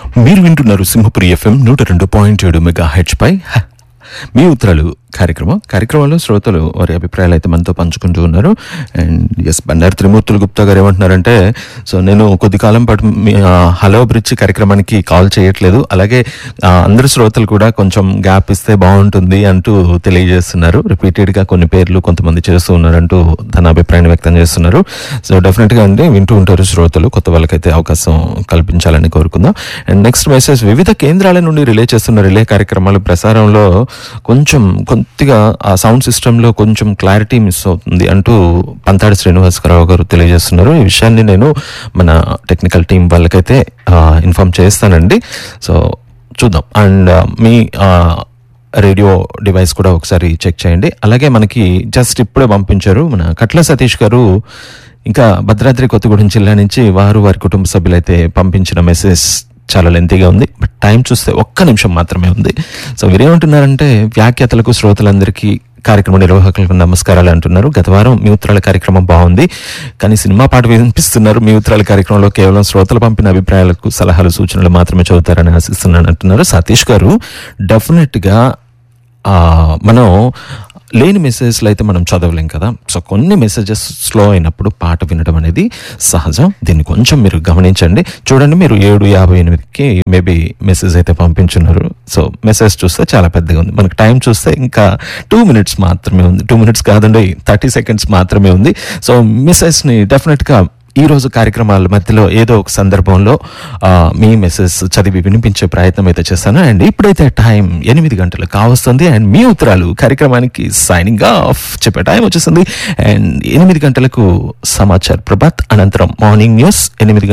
మీరు వింటున్నారు Simhapuri FM 102.7 megahertz పై మీ ఉత్తరాలు కార్యక్రమంలో శ్రోతలు వారి అభిప్రాయాలు అయితే మనతో పంచుకుంటూ ఉన్నారు. అండ్ ఎస్, బండారు త్రిమూర్తులు గుప్తా గారు ఏమంటున్నారంటే, సో నేను కొద్ది కాలం పాటు హలో బ్రిడ్జ్ కార్యక్రమానికి కాల్ చేయట్లేదు, అలాగే అందరు శ్రోతలు కూడా కొంచెం గ్యాప్ ఇస్తే బాగుంటుంది అంటూ తెలియజేస్తున్నారు. రిపీటెడ్గా కొన్ని పేర్లు కొంతమంది చేస్తూ ఉన్నారంటూ తన అభిప్రాయాన్ని వ్యక్తం చేస్తున్నారు. సో డెఫినెట్గా అండి వింటూ ఉంటారు శ్రోతలు, కొత్త వాళ్ళకైతే అవకాశం కల్పించాలని కోరుకుందాం. అండ్ నెక్స్ట్ మెసేజ్, వివిధ కేంద్రాల నుండి రిలే చేస్తున్న రిలే కార్యక్రమాల ప్రసారంలో కొద్దిగా ఆ సౌండ్ సిస్టంలో కొంచెం క్లారిటీ మిస్ అవుతుంది అంటూ పంతాడి శ్రీనివాసరావు గారు తెలియజేస్తున్నారు. ఈ విషయాన్ని నేను మన టెక్నికల్ టీం వాళ్ళకైతే ఇన్ఫార్మ్ చేస్తానండి. సో చూద్దాం. అండ్ మీ రేడియో డివైస్ కూడా ఒకసారి చెక్ చేయండి. అలాగే మనకి జస్ట్ ఇప్పుడే పంపించారు మన కట్ల సతీష్ గారు, ఇంకా భద్రాద్రి కొత్తగూడెం జిల్లా నుంచి వారి కుటుంబ సభ్యులైతే పంపించిన మెసేజ్ చాలా లెంతీగా ఉంది, బట్ టైం చూస్తే 1 నిమిషం మాత్రమే ఉంది. సో వీరేమంటున్నారంటే, వ్యాఖ్యాతలకు శ్రోతలందరికీ కార్యక్రమ నిర్వాహకులకు నమస్కారాలు అంటున్నారు. గత వారం మీ ఉత్తరాల కార్యక్రమం బాగుంది, కానీ సినిమా పాట వినిపిస్తున్నారు. మీ ఉత్తరాల కార్యక్రమంలో కేవలం శ్రోతలు పంపిన అభిప్రాయాలకు సలహాలు సూచనలు మాత్రమే చదువుతారని ఆశిస్తున్నాను అంటున్నారు సతీష్ గారు. డెఫినెట్గా మనం లేని మెసేజ్లు అయితే మనం చదవలేం కదా. సో కొన్ని మెసేజెస్ స్లో అయినప్పుడు పాట వినడం అనేది సహజం. దీన్ని కొంచెం మీరు గమనించండి. చూడండి, మీరు 7:58కి మేబీ మెసేజ్ అయితే పంపించున్నారు. సో మెసేజ్ చూస్తే చాలా పెద్దగా ఉంది. మనకు టైం చూస్తే ఇంకా 2 minutes మాత్రమే ఉంది. 2 minutes కాదండి, 30 seconds మాత్రమే ఉంది. సో మెసేజ్ని డెఫినెట్గా ఈ రోజు కార్యక్రమాల మధ్యలో ఏదో ఒక సందర్భంలో మీ మెసేజ్ చదివి వినిపించే ప్రయత్నం అయితే చేస్తాను. అండ్ ఇప్పుడైతే టైం 8 గంటలు కావస్తుంది. అండ్ మీ ఉత్తరాలు కార్యక్రమానికి సైనింగ్ ఆఫ్ చెప్పే టైం వచ్చేసింది. అండ్ 8 గంటలకు సమాచార్ ప్రభాత్, అనంతరం మార్నింగ్ న్యూస్.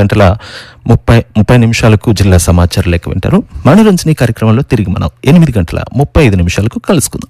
8:30 నిమిషాలకు జిల్లా సమాచారం లెక్క వింటారు. మనోరంజని కార్యక్రమంలో తిరిగి మనం 8:35 కలుసుకుందాం.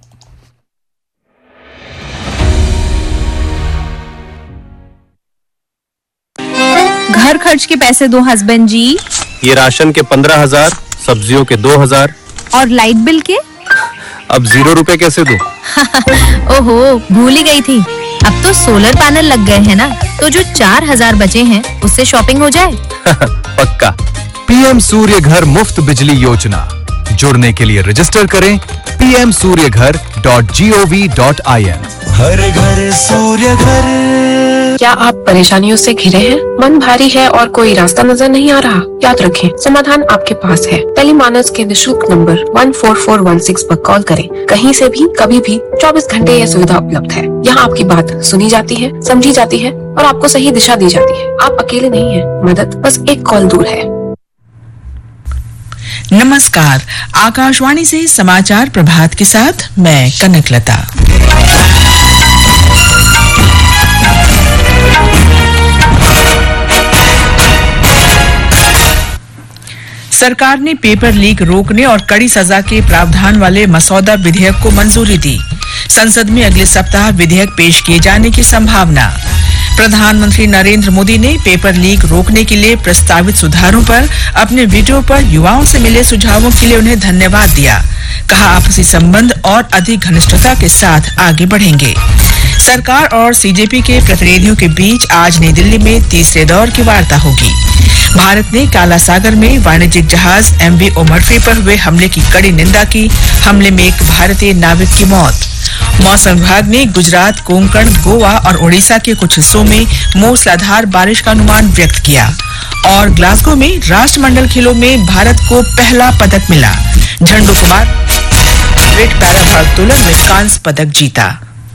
घर खर्च के पैसे दो हस्बैंड जी। ये राशन के 15,000, सब्जियों के 2,000 और लाइट बिल के? अब 0 रुपए कैसे दूं? ओहो, भूल ही गई थी। अब तो सोलर पैनल लग गए हैं ना, तो जो 4,000 बचे हैं उससे शॉपिंग हो जाए। पक्का। पीएम सूर्य घर मुफ्त बिजली योजना, जुड़ने के लिए रजिस्टर करें pmsuryaghar.gov.in। हर घर सूर्य घर। क्या आप परेशानियों से घिरे हैं? मन भारी है और कोई रास्ता नजर नहीं आ रहा? याद रखें, समाधान आपके पास है। टेलीमानस के निशुल्क नंबर 14416 पर कॉल करें। कहीं से भी कभी भी 24 घंटे यह सुविधा उपलब्ध है। यहाँ आपकी बात सुनी जाती है, समझी जाती है और आपको सही दिशा दी जाती है। आप अकेले नहीं हैं, मदद बस एक कॉल दूर है। नमस्कार, आकाशवाणी से समाचार प्रभात के साथ मैं कनकलता। सरकार ने पेपर लीक रोकने और कड़ी सजा के प्रावधान वाले मसौदा विधेयक को मंजूरी दी। संसद में अगले सप्ताह विधेयक पेश किए जाने की संभावना। प्रधानमंत्री नरेंद्र मोदी ने पेपर लीक रोकने के लिए प्रस्तावित सुधारों पर अपने वीडियो पर युवाओं से मिले सुझावों के लिए उन्हें धन्यवाद दिया। कहा, आपसी संबंध और अधिक घनिष्ठता के साथ आगे बढ़ेंगे। सरकार और सीजेपी के प्रतिनिधियों के बीच आज नई दिल्ली में तीसरे दौर की वार्ता होगी। भारत ने काला सागर में वाणिज्यिक जहाज MV ओमरफी पर हुए हमले की कड़ी निंदा की। हमले में एक भारतीय नाविक की मौत। मौसम विभाग ने गुजरात, कोंकण, गोवा और ओडिशा के कुछ हिस्सों में मूसलाधार बारिश का अनुमान व्यक्त किया। और ग्लासगो में राष्ट्रमंडल खेलों में भारत को पहला पदक मिला। झंडू कुमार ग्रेट पैरा भारोत्तोलन में कांस्य पदक जीता।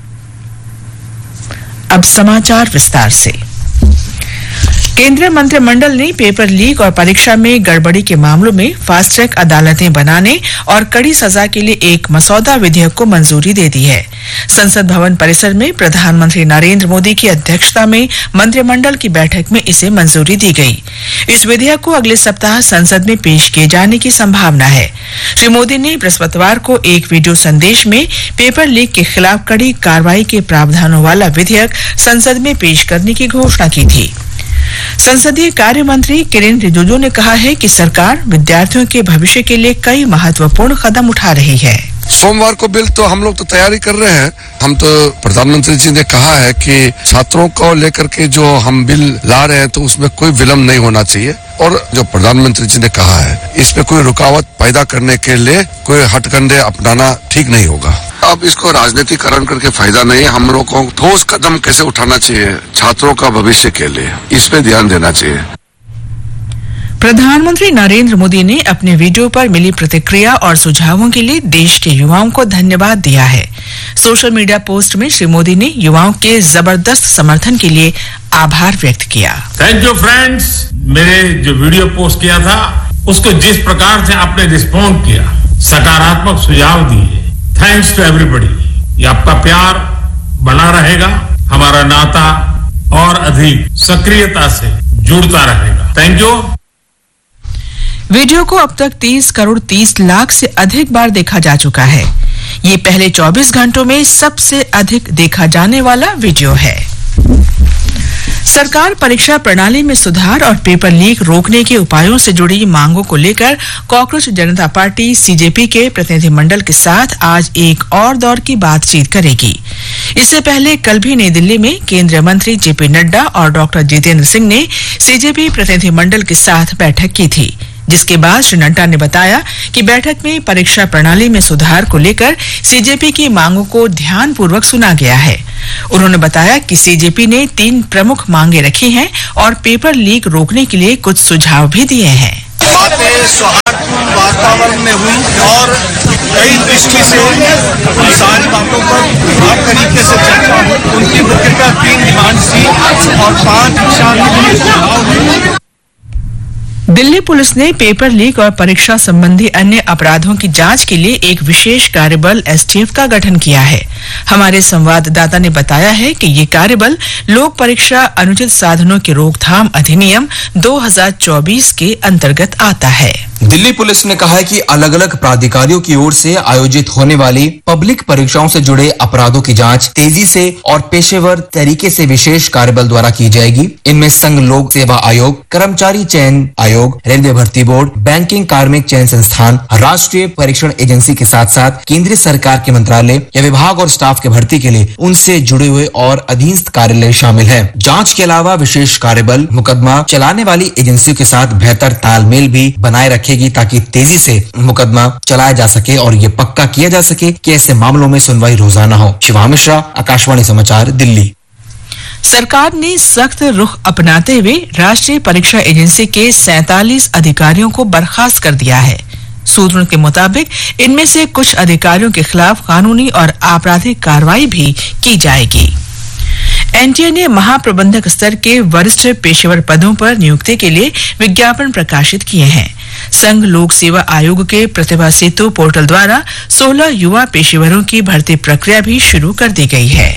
अब समाचार विस्तार से। केंद्रीय मंत्रिमंडल ने पेपर लीक और परीक्षा में गड़बड़ी के मामलों में फास्ट ट्रैक अदालतें बनाने और कड़ी सजा के लिए एक मसौदा विधेयक को मंजूरी दे दी है। संसद भवन परिसर में प्रधानमंत्री नरेंद्र मोदी की अध्यक्षता में मंत्रिमंडल की बैठक में इसे मंजूरी दी गई। इस विधेयक को अगले सप्ताह संसद में पेश किए जाने की संभावना है। श्री मोदी ने बृहस्पतिवार को एक वीडियो संदेश में पेपर लीक के खिलाफ कड़ी कार्रवाई के प्रावधानों वाला विधेयक संसद में पेश करने की घोषणा की थी। संसदीय कार्य मंत्री किरेन रिजिजू ने कहा है कि सरकार विद्यार्थियों के भविष्य के लिए कई महत्वपूर्ण कदम उठा रही है। सोमवार को बिल तो हम लोग तो तैयारी कर रहे हैं। हम तो प्रधानमंत्री जी ने कहा है कि छात्रों को लेकर के जो हम बिल ला रहे हैं तो उसमें कोई विलम्ब नहीं होना चाहिए, और जो प्रधानमंत्री जी ने कहा है इसमें कोई रुकावट पैदा करने के लिए कोई हथकंडे अपनाना ठीक नहीं होगा। अब इसको राजनीतिकरण करके फायदा नहीं है। हम लोग को ठोस कदम कैसे उठाना चाहिए छात्रों का भविष्य के लिए, इस पे ध्यान देना चाहिए। प्रधानमंत्री नरेंद्र मोदी ने अपने वीडियो पर मिली प्रतिक्रिया और सुझावों के लिए देश के युवाओं को धन्यवाद दिया है। सोशल मीडिया पोस्ट में श्री मोदी ने युवाओं के जबरदस्त समर्थन के लिए आभार व्यक्त किया। थैंक यू फ्रेंड्स, मेरे जो वीडियो पोस्ट किया था उसको जिस प्रकार से आपने रिस्पॉन्ड किया, सकारात्मक सुझाव दिए, थैंक्स टू एवरीबॉडी। ये आपका प्यार बना रहेगा, हमारा नाता और अधिक सक्रियता से जुड़ता रहेगा। Thank you. वीडियो को अब तक 30 करोड़ 30 लाख से अधिक बार देखा जा चुका है। ये पहले 24 घंटों में सबसे अधिक देखा जाने वाला वीडियो है। सरकार परीक्षा प्रणाली में सुधार और पेपर लीक रोकने के उपायों से जुड़ी मांगों को लेकर कॉकरोच जनता पार्टी सीजेपी के प्रतिनिधिमंडल के साथ आज एक और दौर की बातचीत करेगी। इससे पहले कल भी नई दिल्ली में केंद्रीय मंत्री जेपी नड्डा और डॉक्टर जितेंद्र सिंह ने सीजेपी प्रतिनिधिमंडल के साथ बैठक की थी, जिसके बाद श्री नड्डा ने बताया कि बैठक में परीक्षा प्रणाली में सुधार को लेकर सीजेपी की मांगों को ध्यानपूर्वक सुना गया है। उन्होंने बताया कि सीजेपी ने 3 प्रमुख मांगे रखी हैं और पेपर लीक रोकने के लिए कुछ सुझाव भी दिए हैं। बातें सौहार्दपूर्ण वातावरण में हुई और कई दृष्टि से उन सारी बातों पर प्रभाव तरीके से चर्चा हुई। उनकी मुख्यतः 3 डिमांड्स थी और 5 दिशा में सुझाव हुए। दिल्ली पुलिस ने पेपर लीक और परीक्षा संबंधी अन्य अपराधों की जांच के लिए एक विशेष कार्यबल एसटीएफ का गठन किया है। हमारे संवाददाता ने बताया है कि ये कार्यबल लोक परीक्षा अनुचित साधनों की रोकथाम अधिनियम 2024 के अंतर्गत आता है। दिल्ली पुलिस ने कहा है कि अलग अलग प्राधिकारियों की ओर से आयोजित होने वाली पब्लिक परीक्षाओं से जुड़े अपराधों की जांच तेजी से और पेशेवर तरीके से विशेष कार्यबल द्वारा की जाएगी। इनमें संघ लोक सेवा आयोग, कर्मचारी चयन आयोग, रेलवे भर्ती बोर्ड, बैंकिंग कार्मिक चयन संस्थान, राष्ट्रीय परीक्षण एजेंसी के साथ साथ केंद्रीय सरकार के मंत्रालय या विभाग और स्टाफ के भर्ती के लिए उनसे जुड़े हुए और अधीनस्थ कार्यालय शामिल है। जाँच के अलावा विशेष कार्यबल मुकदमा चलाने वाली एजेंसियों के साथ बेहतर तालमेल भी बनाए रखे ताकि तेजी से मुकदमा चलाया जा सके और ये पक्का किया जा सके कि ऐसे मामलों में सुनवाई रोजाना हो। शिवा मिश्रा, आकाशवाणी समाचार, दिल्ली। सरकार ने सख्त रुख अपनाते हुए राष्ट्रीय परीक्षा एजेंसी के 47 अधिकारियों को बर्खास्त कर दिया है। सूत्रों के मुताबिक इनमें से कुछ अधिकारियों के खिलाफ कानूनी और आपराधिक कार्रवाई भी की जाएगी। एनटीए ने महाप्रबंधक स्तर के वरिष्ठ पेशेवर पदों पर नियुक्ति के लिए विज्ञापन प्रकाशित किए हैं। संघ लोक सेवा आयोग के प्रतिभा सेतु पोर्टल द्वारा 16 युवा पेशेवरों की भर्ती प्रक्रिया भी शुरू कर दी गई है।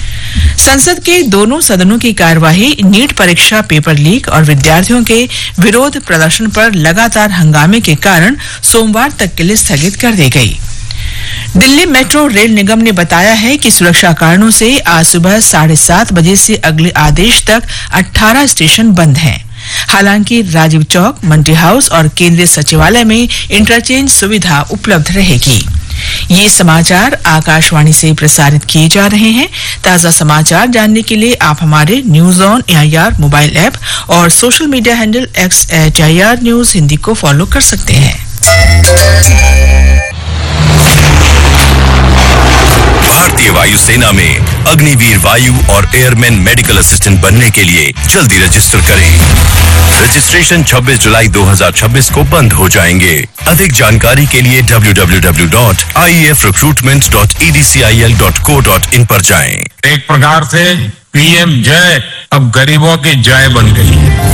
संसद के दोनों सदनों की कार्यवाही नीट परीक्षा पेपर लीक और विद्यार्थियों के विरोध प्रदर्शन पर लगातार हंगामे के कारण सोमवार तक के लिए स्थगित कर दी गई। दिल्ली मेट्रो रेल निगम ने बताया है कि सुरक्षा कारणों से आज सुबह 7:30 बजे से अगले आदेश तक 18 स्टेशन बंद हैं। हालांकि राजीव चौक, मंडी हाउस और केंद्रीय सचिवालय में इंटरचेंज सुविधा उपलब्ध रहेगी। ये समाचार आकाशवाणी से प्रसारित किए जा रहे हैं। ताजा समाचार जानने के लिए आप हमारे news on AIR mobile app और social media handle X@AIR news Hindi को फॉलो कर सकते हैं। भारतीय वायुसेना में अग्निवीर वायु और एयरमैन मेडिकल असिस्टेंट बनने के लिए जल्दी रजिस्टर करें। रजिस्ट्रेशन 26 जुलाई 2026 को बंद हो जाएंगे। अधिक जानकारी के लिए www.iefrecruitment.edcil.co.in पर जाएं। एक प्रकार से पीएम जय अब गरीबों की जय बन गई है।